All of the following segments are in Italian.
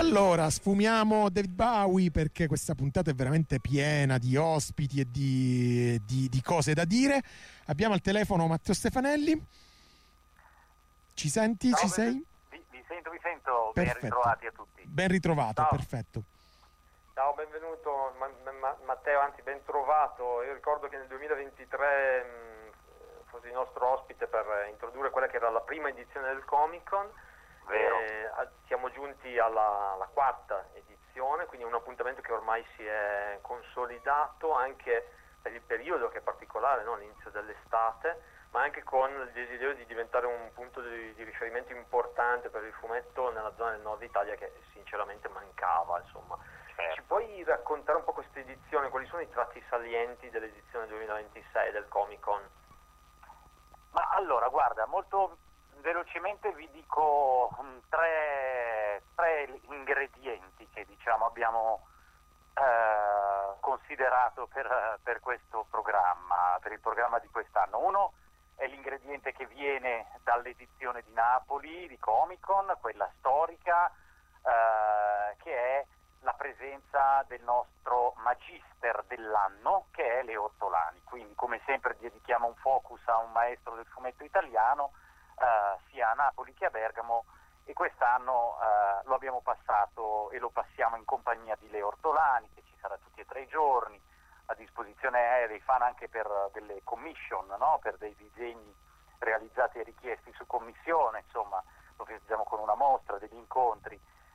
Allora, sfumiamo David Bowie perché questa puntata è veramente piena di ospiti e di cose da dire. Abbiamo al telefono Matteo Stefanelli. Ci senti? Ciao, Ci sei? Vi sento, ben Perfetto. ritrovati a tutti. Ben ritrovato, Ciao. perfetto. Ciao, benvenuto Matteo, anzi ben trovato. Io ricordo che nel 2023 fosse il nostro ospite per introdurre quella che era la prima edizione del Comic Con. Siamo giunti alla quarta edizione, quindi un appuntamento che ormai si è consolidato anche per il periodo che è particolare, no? L'inizio dell'estate, ma anche con il desiderio di diventare un punto di riferimento importante per il fumetto nella zona del nord Italia che sinceramente mancava, insomma. Ci puoi raccontare un po' questa edizione, quali sono i tratti salienti dell'edizione 2026 del Comic Con? Ma allora, guarda, molto velocemente vi dico tre ingredienti che diciamo abbiamo considerato per questo programma, per il programma di quest'anno. Uno è l'ingrediente che viene dall'edizione di Napoli di Comic Con, quella storica, che è la presenza del nostro magister dell'anno, che è Leo Ortolani. Quindi, come sempre, dedichiamo un focus a un maestro del fumetto italiano, sia a Napoli che a Bergamo, e quest'anno lo abbiamo passato e lo passiamo in compagnia di Leo Ortolani, che ci sarà tutti e 3 i giorni, a disposizione dei fan anche per delle commission, no? Per dei disegni realizzati e richiesti su commissione, insomma, lo festeggiamo con una mostra, degli incontri,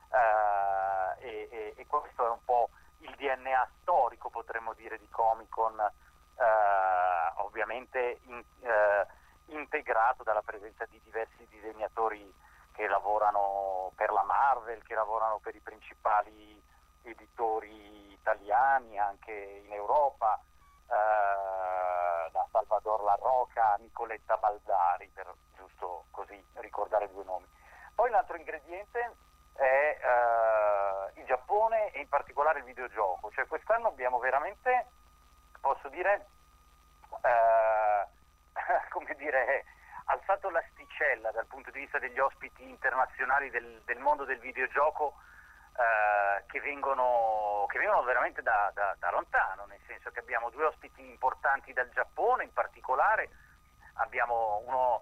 e questo è un po' il DNA storico, potremmo dire, di Comic Con, ovviamente integrato dalla presenza di diversi disegnatori che lavorano per la Marvel, che lavorano per i principali editori italiani anche in Europa, da Salvador La Roca a Nicoletta Baldari, per giusto così ricordare 2 nomi. Poi l'altro ingrediente è il Giappone e in particolare il videogioco, cioè quest'anno abbiamo veramente, posso dire, come dire, alzato l'asticella dal punto di vista degli ospiti internazionali del mondo del videogioco, che vengono veramente da lontano, nel senso che abbiamo 2 ospiti importanti dal Giappone. In particolare abbiamo uno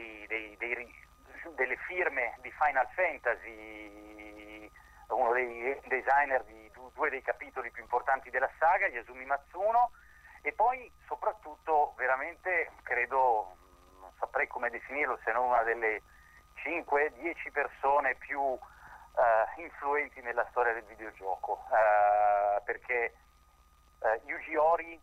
delle firme di Final Fantasy, uno dei designer di 2 dei capitoli più importanti della saga, Yasumi Matsuno, e poi soprattutto veramente credo, non saprei come definirlo, se non una delle 5-10 persone più influenti nella storia del videogioco, perché Yuji Horii,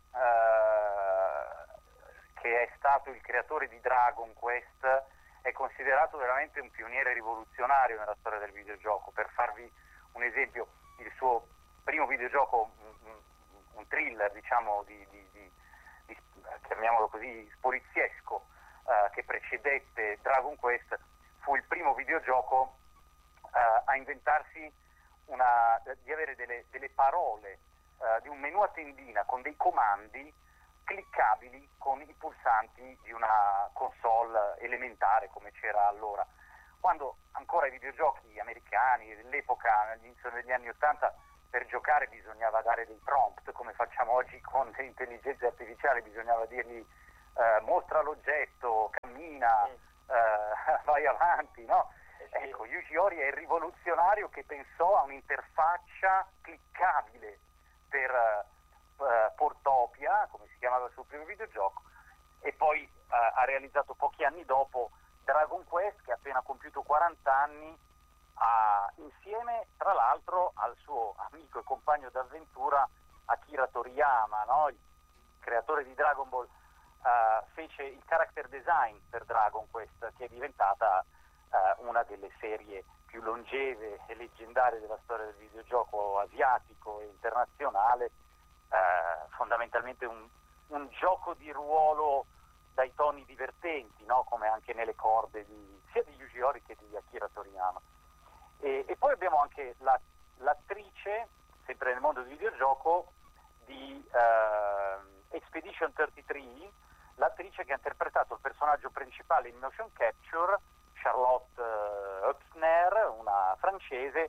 che è stato il creatore di Dragon Quest, è considerato veramente un pioniere rivoluzionario nella storia del videogioco. Per farvi un esempio, il suo primo videogioco, un thriller, diciamo, chiamiamolo così, poliziesco, che precedette Dragon Quest, fu il primo videogioco a inventarsi di avere delle parole, di un menu a tendina con dei comandi cliccabili con i pulsanti di una console elementare come c'era allora, quando ancora i videogiochi americani dell'epoca, all'inizio degli anni '80, per giocare bisognava dare dei prompt, come facciamo oggi con le intelligenze artificiali, bisognava dirgli mostra l'oggetto, cammina, vai avanti, no? Ecco, Yuji Horii è il rivoluzionario che pensò a un'interfaccia cliccabile per Portopia, come si chiamava il suo primo videogioco, e poi ha realizzato pochi anni dopo Dragon Quest, che ha appena compiuto 40 anni, insieme tra l'altro al suo amico e compagno d'avventura Akira Toriyama, no? Il creatore di Dragon Ball. Fece il character design per Dragon Quest, che è diventata una delle serie più longeve e leggendarie della storia del videogioco asiatico e internazionale, fondamentalmente un gioco di ruolo dai toni divertenti, no? Come anche nelle corde sia di Yuji Horii che di Akira Toriyama. E poi abbiamo anche l'attrice, sempre nel mondo del videogioco, di Expedition 33, l'attrice che ha interpretato il personaggio principale in motion capture, Charlotte Hübner, una francese,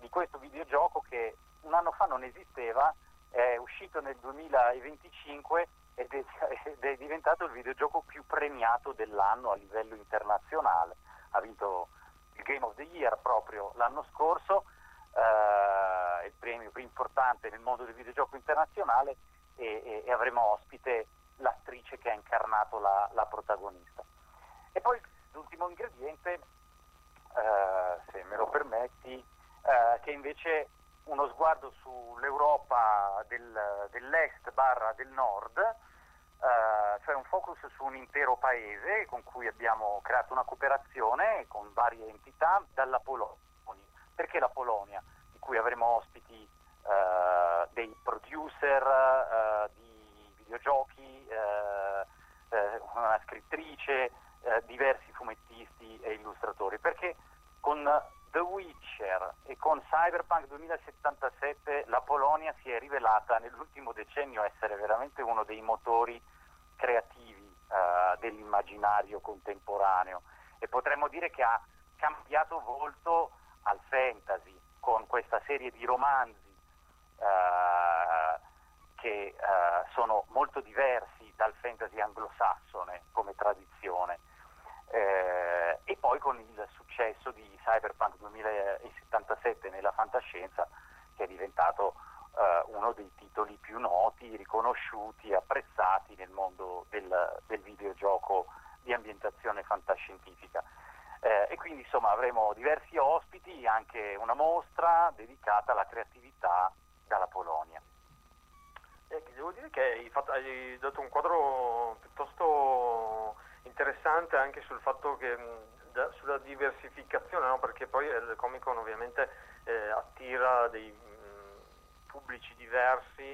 di questo videogioco che un anno fa non esisteva, è uscito nel 2025 ed è diventato il videogioco più premiato dell'anno a livello internazionale. Ha vinto il Game of the Year proprio l'anno scorso, il premio più importante nel mondo del videogioco internazionale, e avremo ospite l'attrice che ha incarnato la protagonista. E poi l'ultimo ingrediente, se me lo permetti, che invece uno sguardo sull'Europa dell'est barra del nord, cioè un focus su un intero paese con cui abbiamo creato una cooperazione con varie entità dalla Polonia. Perché la Polonia? Di cui avremo ospiti dei producer di videogiochi, una scrittrice, diversi fumettisti e illustratori. Perché con The Witcher e con Cyberpunk 2077 la Polonia si è rivelata nell'ultimo decennio essere veramente uno dei motori creativi dell'immaginario contemporaneo, e potremmo dire che ha cambiato volto al fantasy con questa serie di romanzi che sono molto diversi dal fantasy anglosassone come tradizione, e poi con il successo di Cyberpunk 2077 nella fantascienza, che è diventato uno dei titoli più noti, riconosciuti e apprezzati nel mondo del videogioco di ambientazione fantascientifica. E quindi insomma avremo diversi ospiti, anche una mostra dedicata alla creatività dalla Polonia. Devo dire che hai dato un quadro piuttosto interessante anche sul fatto che sulla diversificazione, no? Perché poi il Comic Con ovviamente attira dei pubblici diversi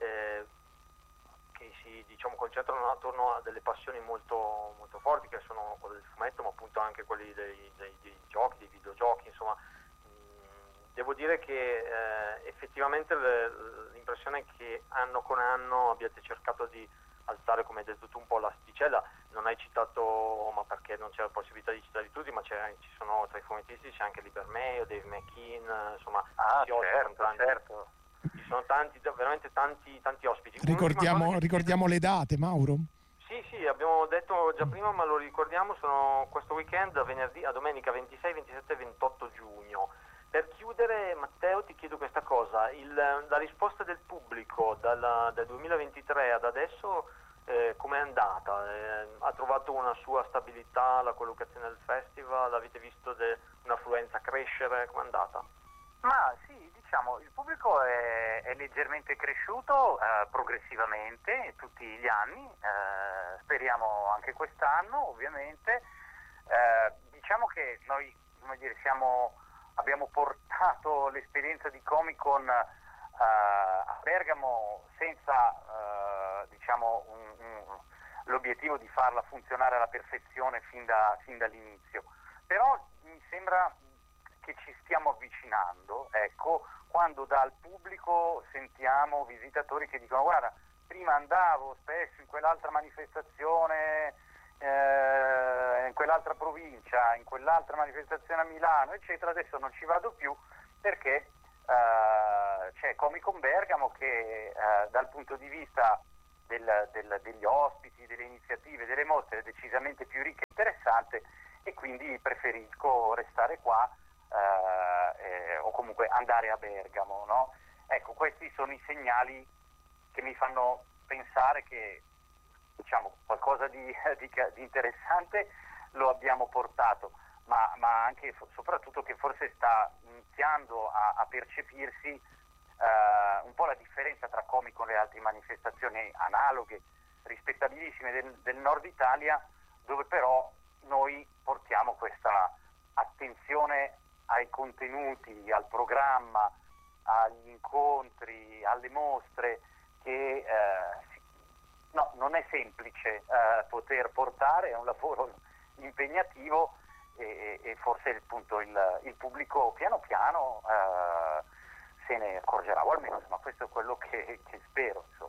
che si concentrano attorno a delle passioni molto, molto forti, che sono quelle del fumetto, ma appunto anche quelli dei giochi, dei videogiochi, insomma. Devo dire che effettivamente l'impressione che anno con anno abbiate cercato di alzare, come hai detto tu, un po' l'asticella. Non hai citato, ma perché non c'è la possibilità di citare tutti, ma ci sono tra i fumettisti c'è anche Libermeo, Dave McKean, insomma, certo. Ci sono tanti, veramente tanti ospiti. Ricordiamo le date, Mauro? Sì, abbiamo detto già prima, ma lo ricordiamo, sono questo weekend a domenica 26, 27 e 28 giugno. Per chiudere, Matteo, ti chiedo questa cosa: la risposta del pubblico dal 2023 ad adesso com'è andata? Ha trovato una sua stabilità la collocazione del festival? Avete visto un'affluenza crescere? Com'è andata? Ma sì, diciamo, il pubblico è leggermente cresciuto progressivamente tutti gli anni, speriamo anche quest'anno ovviamente. Diciamo che noi, come dire, abbiamo portato l'esperienza di Comic Con a Bergamo senza l'obiettivo di farla funzionare alla perfezione fin dall'inizio, però mi sembra che ci stiamo avvicinando, ecco, quando dal pubblico sentiamo visitatori che dicono: guarda, prima andavo spesso in quell'altra manifestazione, in quell'altra provincia, in quell'altra manifestazione a Milano, eccetera, adesso non ci vado più perché c'è Comic Con Bergamo che dal punto di vista degli ospiti, delle iniziative, delle mostre è decisamente più ricca e interessante, e quindi preferisco restare qua o comunque andare a Bergamo, no? Ecco, questi sono i segnali che mi fanno pensare che, diciamo, qualcosa di interessante lo abbiamo portato, ma anche soprattutto che forse sta iniziando a percepirsi un po' la differenza tra Comic Con e le altre manifestazioni analoghe, rispettabilissime del nord Italia, dove però noi portiamo questa attenzione ai contenuti, al programma, agli incontri, alle mostre, che non è semplice poter portare, è un lavoro impegnativo, e forse appunto il pubblico piano piano se ne accorgerà, o almeno insomma, questo è quello che spero, insomma.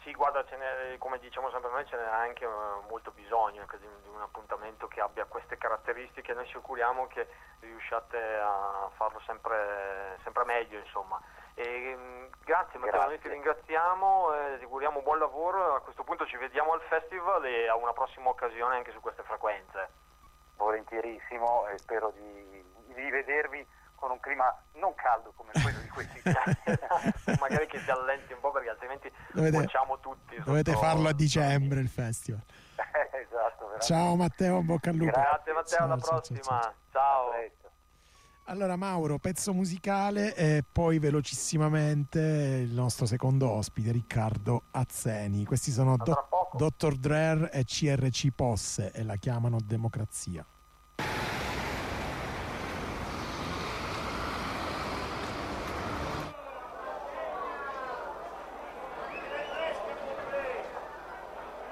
Sì, guarda, come diciamo sempre noi, ce n'è anche molto bisogno di un appuntamento che abbia queste caratteristiche. Noi ci auguriamo che riusciate a farlo sempre meglio, insomma. Grazie Matteo, noi ti ringraziamo, ti auguriamo buon lavoro. A questo punto ci vediamo al festival e a una prossima occasione anche su queste frequenze. Volentierissimo, e spero di vedervi con un clima non caldo come quello di questi giorni. Magari che si allenti un po', perché altrimenti facciamo tutti. Dovete farlo a dicembre il festival. Esatto, veramente. Ciao Matteo, bocca al lupo. Grazie Matteo, alla prossima. Ciao. Allora Mauro, pezzo musicale e poi velocissimamente il nostro secondo ospite Riccardo Azzeni. Questi sono Dr. Dre e CRC Posse e la chiamano Democrazia.